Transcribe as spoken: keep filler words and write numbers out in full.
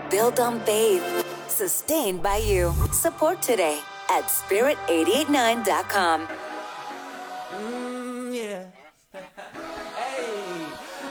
built on faith, sustained by you. Support today at spirit eight eight nine dot com. Mm, yeah.